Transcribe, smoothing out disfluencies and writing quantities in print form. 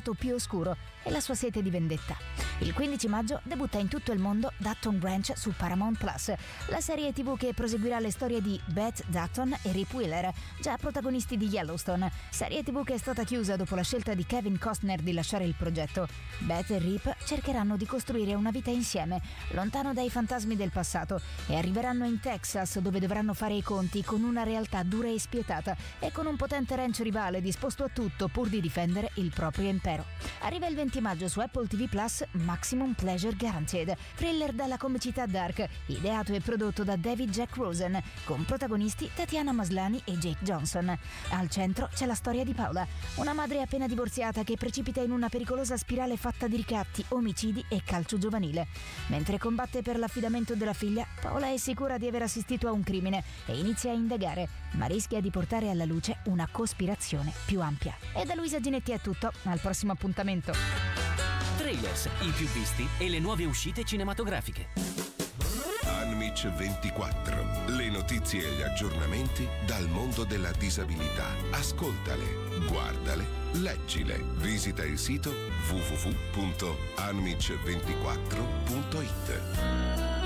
lato più oscuro e la sua sete di vendetta. Il 15 maggio debutta in tutto il mondo Dutton Ranch su Paramount Plus, la serie TV che proseguirà le storie di Beth Dutton e Rip Wheeler, già protagonisti di Yellowstone, serie TV che è stata chiusa dopo la scelta di Kevin Costner di lasciare il progetto. Beth e Rip cercheranno di costruire una vita insieme, lontano dai fantasmi del passato, e arriveranno in Texas, dove dovranno fare i conti con una realtà dura e spietata e con un potente ranch rivale disposto a tutto pur di difendere il proprio impero. Arriva il 20 maggio su Apple TV Plus Maximum Pleasure Guaranteed, thriller dalla comicità dark, ideato e prodotto da David Jack Rosen, con protagonisti Tatiana Maslany e Jake Johnson. Al centro c'è la storia di Paola, una madre appena divorziata che precipita in una pericolosa spirale fatta di ricatti, omicidi e calcio giovanile. Mentre combatte per l'affidamento della figlia, Paola è sicura di aver assistito a un crimine e inizia a indagare, ma rischia di portare alla luce una cospirazione più ampia. E da Luisa Ginetti è tutto, al prossimo appuntamento. Trailers, i più visti e le nuove uscite cinematografiche. Anmic 24. Le notizie e gli aggiornamenti dal mondo della disabilità. Ascoltale, guardale, leggile. Visita il sito www.anmic24.it.